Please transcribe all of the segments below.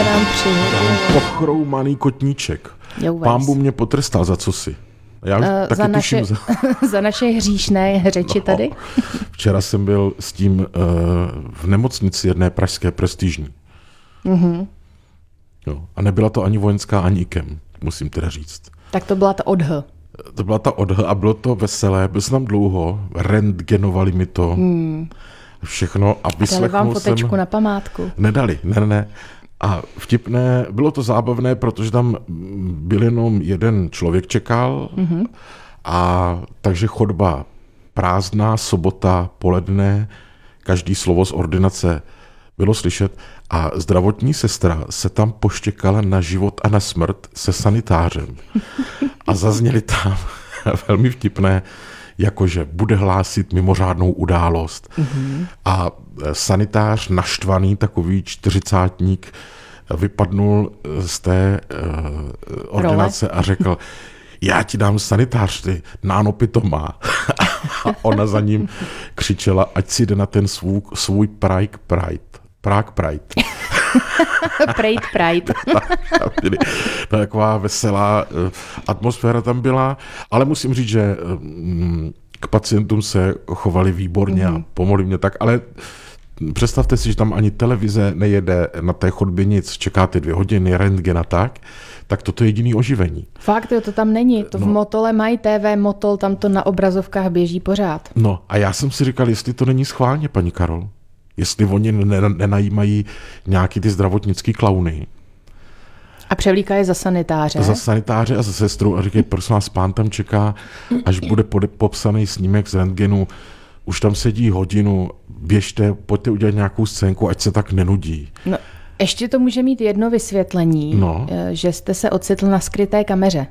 se nám přihodilo. Pochroumaný kotníček. Pán Bůh mě potrestal za cosi. Já taky tuším za naše hříšné řeči tady. Včera jsem byl s tím v nemocnici jedné pražské prestižní. Mm-hmm. Jo. A nebyla to ani vojenská, ani IKEM, musím teda říct. Tak to byla ta ODH. To byla ta ODH a bylo to veselé. Byl jsem tam dlouho, rentgenovali mi to všechno a vyslechnul jsem... Dali vám fotečku na památku? Nedali, ne. A vtipné, bylo to zábavné, protože tam byl jenom jeden člověk čekal a takže chodba prázdná, sobota, poledne, každý slovo z ordinace bylo slyšet a zdravotní sestra se tam poštěkala na život a na smrt se sanitářem. A zazněly tam velmi vtipné, jakože bude hlásit mimořádnou událost. A sanitář naštvaný, takový 40-tník, vypadnul z té ordinace a řekl, já ti dám sanitář, ty nánopy to má. A ona za ním křičela, ať si jde na ten svůj Prague Pride. Pride. Taková veselá atmosféra tam byla, ale musím říct, že k pacientům se chovali výborně a pomohli mě tak, ale představte si, že tam ani televize nejede, na té chodbě nic, čekáte 2 hodiny, rentgen a tak toto je jediný oživení. Fakt, jo, to tam není. To v Motole mají TV Motol, tam to na obrazovkách běží pořád. No a já jsem si říkal, jestli to není schválně, paní Karol. Jestli oni nenajímají nějaký ty zdravotnický klauny. A převlíkají za sanitáře. Za sanitáře a za sestru a říkají, prosím vás, pán tam čeká, až bude popsaný snímek z rentgenu. Už tam sedí hodinu, běžte, pojďte udělat nějakou scénku, ať se tak nenudí. No, ještě to může mít jedno vysvětlení, že jste se ocitl na skryté kameře.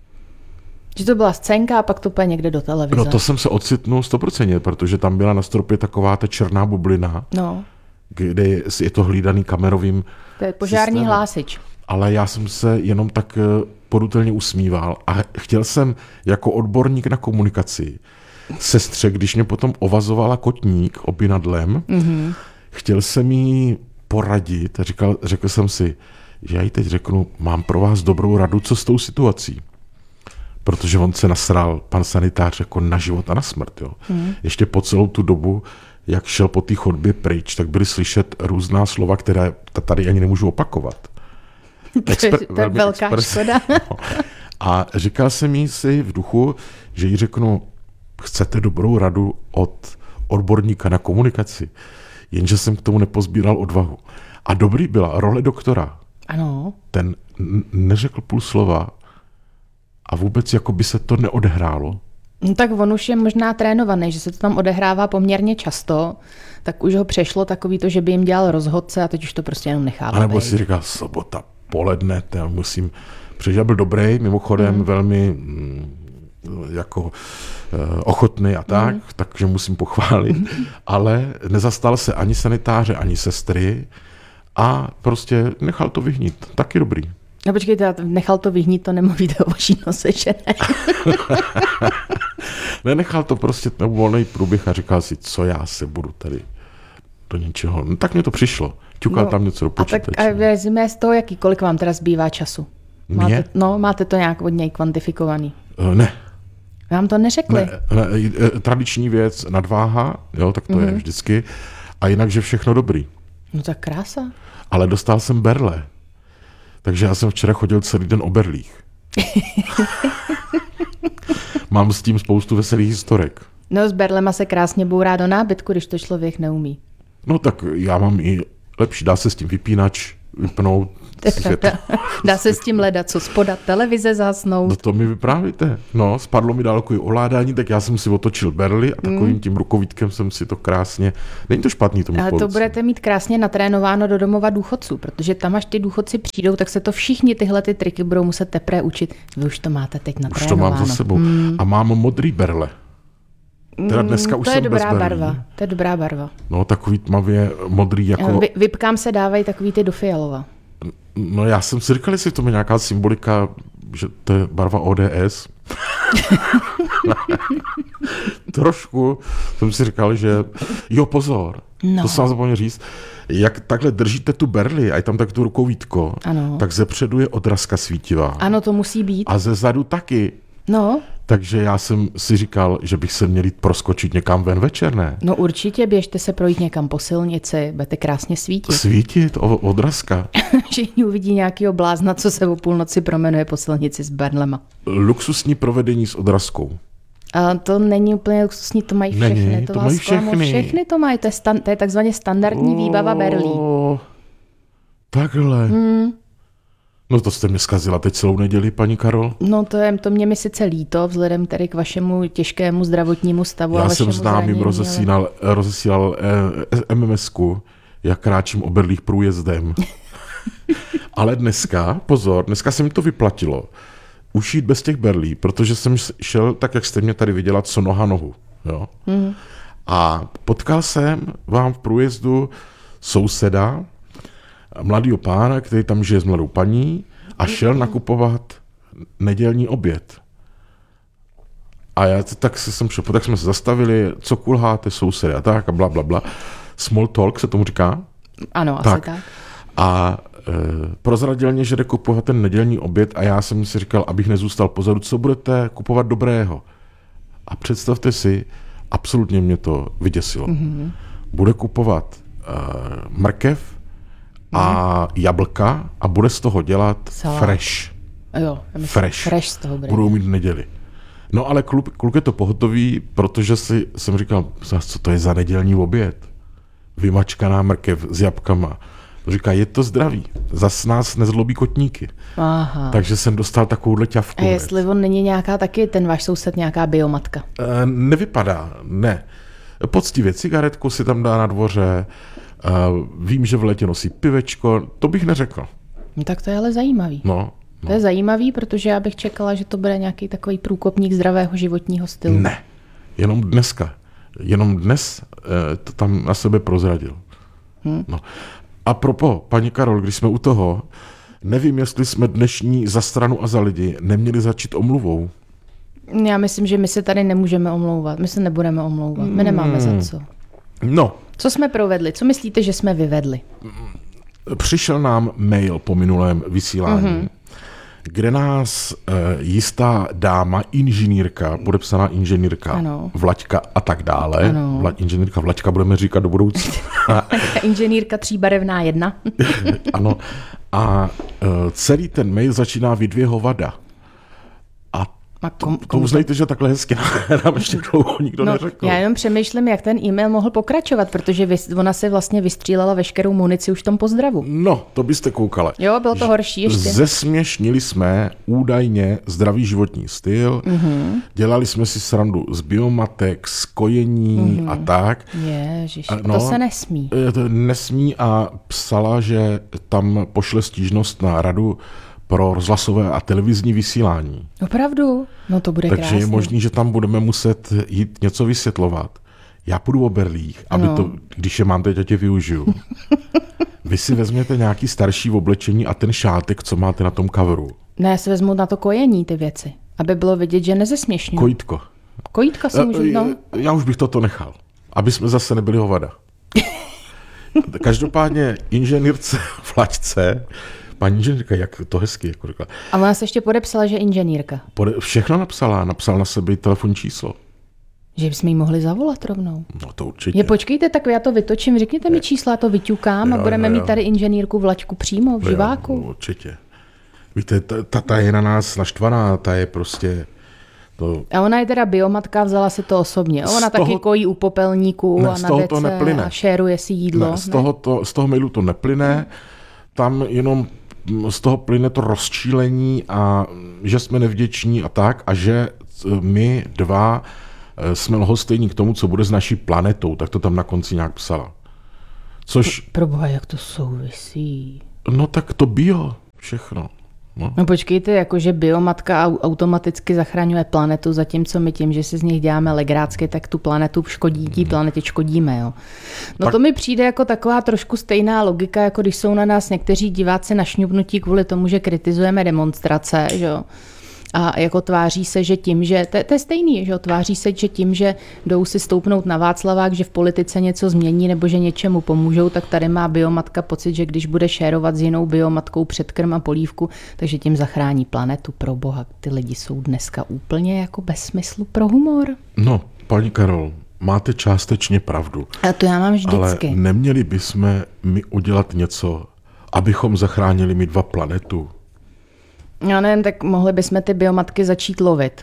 Že to byla scénka a pak to půjde někde do televize. No to jsem se ocitnul 100%, protože tam byla na stropě taková ta černá bublina, kde je to hlídaný kamerovým to je požární systémem. Hlásič. Ale já jsem se jenom tak porutelně usmíval a chtěl jsem jako odborník na komunikaci sestře, když mě potom ovazovala kotník opinadlem, chtěl jsem jí poradit a řekl jsem si, že já jí teď řeknu, mám pro vás dobrou radu, co s tou situací. Protože on se nasral, pan sanitář, jako na život a na smrt. Jo. Ještě po celou tu dobu, jak šel po té chodbě pryč, tak byly slyšet různá slova, které tady ani nemůžu opakovat. To je velká škoda. No. A říkal jsem jí si v duchu, že jí řeknu, chcete dobrou radu od odborníka na komunikaci, jenže jsem k tomu nepozbíral odvahu. A dobrý byla role doktora. Ano. Ten neřekl půl slova a vůbec jako by se to neodehrálo. No tak on už je možná trénovaný, že se to tam odehrává poměrně často, tak už ho přešlo takový to, že by jim dělal rozhodce a teď už to prostě jenom nechává. A nebo si říkal, sobota, poledne, musím, protože byl dobrý, mimochodem velmi jako ochotný a takže musím pochválit, ale nezastal se ani sanitáře, ani sestry a prostě nechal to vyhnít. Taky dobrý. No počkejte, nechal to vyhnít, to nemluvíte o vaší nose, že ne? Nenechal to prostě ten volný průběh a říkal si, co já se budu tady do něčeho. No tak mi to přišlo. Ťukal tam něco do počítače. A tak vezme z toho, kolik vám teda zbývá času? Máte to nějak od něj kvantifikovaný? Ne. Vám to neřekli? Ne, tradiční věc, nadváha, jo, tak to je vždycky. A jinak, že všechno dobrý. No tak krása. Ale dostal jsem berle. Takže já jsem včera chodil celý den o berlích. Mám s tím spoustu veselých historek. No s berlema se krásně bourá do nábytku, když to člověk neumí. No tak já mám i lepší, dá se s tím vypínač vypnout. Dá se s tím hledat, co spodat, televize zhasnout. No to mi vyprávíte. No, spadlo mi dálkový ovládání, tak já jsem si otočil berly a takovým tím rukovítkem jsem si to krásně... Není to špatný tomu. Ale to budete mít krásně natrénováno do domova důchodců, protože tam, až ty důchodci přijdou, tak se to všichni tyhle ty triky budou muset teprve učit. Vy už to máte teď natrénováno. Už to mám za sebou. A mám modrý berle. Teda dneska už jsem bez berlí. To je dobrá barva. No, takový tmavě modrý jako... Vypkám se dávají takový ty do fialova. No já jsem si říkal, jestli v tom je nějaká symbolika, že to je barva ODS. Trošku jsem si říkal, že jo, pozor, to jsem zapomněl říct, jak takhle držíte tu berli a je tam tak tu rukovítko, tak zepředu je odrazka svítivá. Ano, to musí být. A ze zadu taky. No. Takže já jsem si říkal, že bych se měl jít proskočit někam ven večer, ne? No určitě, běžte se projít někam po silnici, budete krásně svítit. Svítit odrazka. Všichni uvidí nějakýho blázna, co se o půlnoci promenuje po silnici s berlema. Luxusní provedení s odrazkou. A to není úplně luxusní, to mají všechny. Není, to mají všechny. Všechny to mají, to je takzvaně standardní výbava berlí. Takhle. No to jste mě zkazila teď celou neděli, paní Karol. No to mě mi sice líto, vzhledem tedy k vašemu těžkému zdravotnímu stavu a já vašemu jsem známým rozesílal MMS-ku, jak kráčím o berlích průjezdem. Ale dneska, pozor, dneska se mi to vyplatilo. Ušít bez těch berlí, protože jsem šel tak, jak jste mě tady viděla, co noha nohu. Jo? A potkal jsem vám v průjezdu souseda, mladýho pána, který tam žije s mladou paní a šel nakupovat nedělní oběd. A já tak jsme se zastavili, co kulháte, sousedy a tak a bla, bla, bla. Small talk se tomu říká? Ano, asi tak. A prozradil mě, že jde kupovat ten nedělní oběd a já jsem si říkal, abych nezůstal pozadu, co budete kupovat dobrého. A představte si, absolutně mě to vyděsilo. Bude kupovat mrkev a jablka a bude z toho dělat fresh. Jo, fresh z toho bude. Budou mít v neděli. No ale kluk je to pohotový, protože jsem říkal, co to je za nedělní oběd? Vymačkaná mrkev s jabkama. Říká, je to zdravý, zas nás nezlobí kotníky. Aha. Takže jsem dostal takovouhle ťavku. A jestli on není nějaká taky, ten váš soused, nějaká biomatka? Nevypadá, ne. Poctivě cigaretku si tam dá na dvoře, vím, že v létě nosí pivečko, to bych neřekl. No, tak to je ale zajímavý. No. To je zajímavý, protože já bych čekala, že to bude nějaký takový průkopník zdravého životního stylu. Ne, jenom dneska. Jenom dnes to tam na sebe prozradil. No. A propo, paní Karol, když jsme u toho, nevím, jestli jsme dnešní Za stranu a za lidi neměli začít omluvou. Já myslím, že my se tady nemůžeme omlouvat. My se nebudeme omlouvat. My nemáme za co. No. Co jsme provedli? Co myslíte, že jsme vyvedli? Přišel nám mail po minulém vysílání, kde nás jistá dáma, inženýrka, podepsaná inženýrka, ano. Vlaďka a tak dále. Inženýrka Vlaďka budeme říkat do budoucna. Inženýrka tříbarevná 1. Ano. A celý ten mail začíná vy2 hovada. To uznejte, že takhle hezky nám ještě dlouho nikdo neřekl. Já jenom přemýšlím, jak ten e-mail mohl pokračovat, protože ona se vlastně vystřílela veškerou munici už v tom pozdravu. No, to byste koukala. Jo, bylo to horší ještě. Zesměšnili jsme údajně zdravý životní styl, dělali jsme si srandu z biomatek, z kojení a tak. Ježiš, to se nesmí. To nesmí a psala, že tam pošle stížnost na radu pro rozhlasové a televizní vysílání. Opravdu? No to bude krásné. Takže je možný, že tam budeme muset jít něco vysvětlovat. Já půjdu o berlích, aby to, když je mám teď, já tě využiju. Vy si vezměte nějaký starší oblečení a ten šátek, co máte na tom coveru. Ne, já si vezmu na to kojení ty věci, aby bylo vidět, že nezesměšňuji. Kojítko. Kojítka si můžu, Já už bych toto nechal, aby jsme zase nebyli hovada. Každopádně inženýrce Vlaďce, paní inženýrka, jak to hezky jako řekla. A ona se ještě podepsala, že inženýrka. Všechno napsala na sebe telefonní číslo. Že bychom jí mohli zavolat rovnou. No to určitě. Počkejte, tak já to vytočím, řekněte mi čísla, to vyťukám a budeme mít tady inženýrku Vlaďku přímo v živáku. No, určitě. Víte, ta je na nás naštvaná, ta je prostě... A ona je teda biomatka, vzala si to osobně. Ona taky kojí u popelníků a na dece a šéruje si jídlo. Ne, z toho mailu to neplyne, tam jenom z toho plyne to rozčílení a že jsme nevděční a tak a že my dva jsme lhostejní k tomu, co bude s naší planetou, tak to tam na konci nějak psala. Což... Proboha, jak to souvisí? No tak to bio, všechno. No počkejte, jakože biomatka automaticky zachraňuje planetu, zatímco my tím, že si z nich děláme legrácky, tak tu planetu škodí, planetě škodíme, jo. No tak... to mi přijde jako taková trošku stejná logika, jako když jsou na nás někteří diváci našňupnutí kvůli tomu, že kritizujeme demonstrace, že jo. A jako tváří se, že tím, že to je stejný, že tváří se, že tím, že jdou si stoupnout na Václavák, že v politice něco změní nebo že něčemu pomůžou, tak tady má biomatka pocit, že když bude šérovat s jinou biomatkou předkrm a polívku, takže tím zachrání planetu. Pro boha, ty lidi jsou dneska úplně jako bez smyslu pro humor. No, paní Karol, máte částečně pravdu. A to já mám vždycky. Ale neměli bychom my udělat něco, abychom zachránili my 2 planetu? Já nevím, tak mohli bychom ty biomatky začít lovit.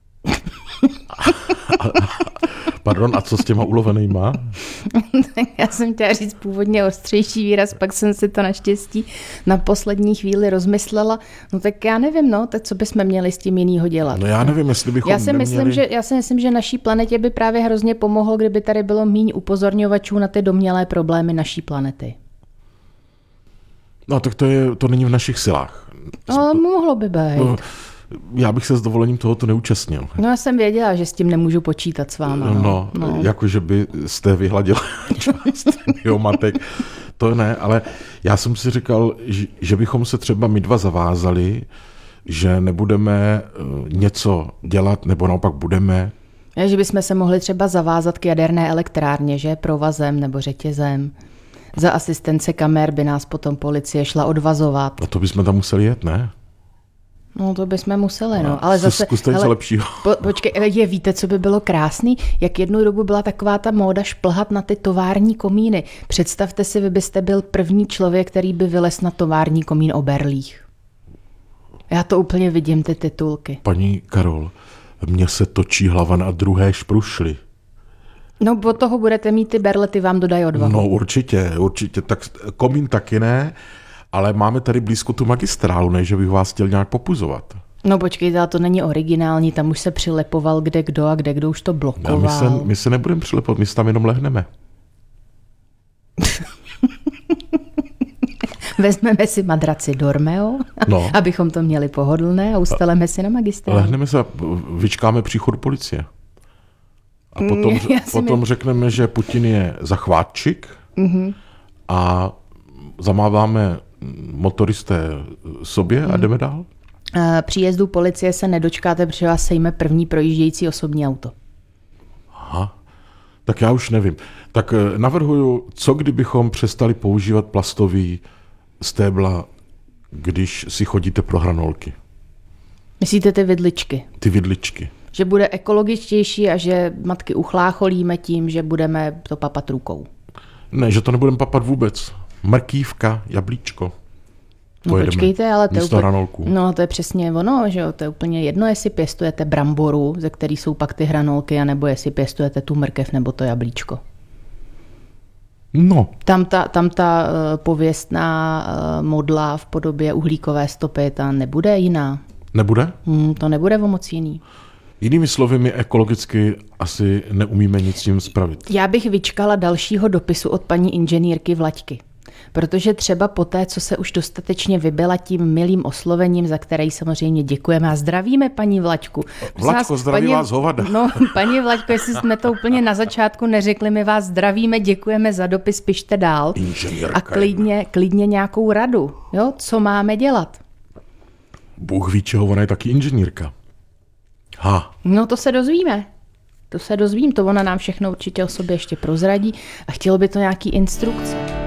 Pardon, a co s těma ulovenýma? Já jsem chtěla říct původně ostřejší výraz, pak jsem si to naštěstí na poslední chvíli rozmyslela. No tak já nevím, no, tak co bychom měli s tím jinýho dělat? No já nevím, jestli bychom já si myslím, že naší planetě by právě hrozně pomohlo, kdyby tady bylo míň upozorňovačů na ty domnělé problémy naší planety. No tak to není v našich silách. No, mohlo by být. No, já bych se s dovolením tohoto neúčastnil. No já jsem věděla, že s tím nemůžu počítat s váma. No. Jakože byste vyhladil část biomatek. To ne, ale já jsem si říkal, že bychom se třeba my 2 zavázali, že nebudeme něco dělat, nebo naopak budeme. Že bychom se mohli třeba zavázat k jaderné elektrárně, že provazem nebo řetězem. Za asistence kamer by nás potom policie šla odvazovat. No to bychom tam museli jet, ne? No to bychom museli, no. Ale zase... Zkuste něco lepšího. Počkej, víte, co by bylo krásný? Jak jednu dobu byla taková ta móda šplhat na ty tovární komíny. Představte si, vy byste byl první člověk, který by vylez na tovární komín o berlích. Já to úplně vidím, ty titulky. Paní Karol, mně se točí hlava na druhé šprušly. No, od toho budete mít ty berle, ty vám dodají odvahu. No určitě. Tak komín taky ne, ale máme tady blízko tu magistrálu, ne, že bych vás chtěl nějak popuzovat. No počkejte, to není originální, tam už se přilepoval kde kdo a kde kdo už to blokoval. No, my se nebudeme přilepovat, my se tam jenom lehneme. Vezmeme si madraci Dormeo, abychom to měli pohodlné a ustaleme si na magistrálu. Lehneme se a vyčkáme příchod policie. A potom řekneme, že Putin je zachvátčik a zamáváme motoristé sobě a jdeme dál. Příjezdu policie se nedočkáte, protože vás sejme první projíždějící osobní auto. Aha, tak já už nevím. Tak navrhuju, co kdybychom přestali používat plastový stébla, když si chodíte pro hranolky. Myslíte ty vidličky? Ty vidličky. Že bude ekologičtější a že matky uchlácholíme tím, že budeme to papat rukou. Ne, že to nebudeme papat vůbec. Mrkývka, jablíčko. No počkejte, ale to je úplně, no to je přesně ono, že jo, to je úplně jedno, jestli pěstujete bramboru, ze který jsou pak ty hranolky, anebo jestli pěstujete tu mrkev nebo to jablíčko. No. Tam ta pověstná modla v podobě uhlíkové stopy, ta nebude jiná. Nebude? To nebude o moc jiný. Jinými slovy, my ekologicky asi neumíme nic tím spravit. Já bych vyčkala dalšího dopisu od paní inženýrky Vlaďky. Protože třeba poté, co se už dostatečně vybila tím milým oslovením, za které samozřejmě děkujeme a zdravíme paní Vlaďku. Vlaďko, zdraví vás hovada. No, paní Vlaďko, jestli jsme to úplně na začátku neřekli, my vás zdravíme, děkujeme za dopis, pište dál. Inženýrka. A klidně nějakou radu, jo, co máme dělat. Bůh ví, čeho ona je taky inženýrka. No to se dozvíme. To ona nám všechno určitě o sobě ještě prozradí a chtělo by to nějaký instrukce.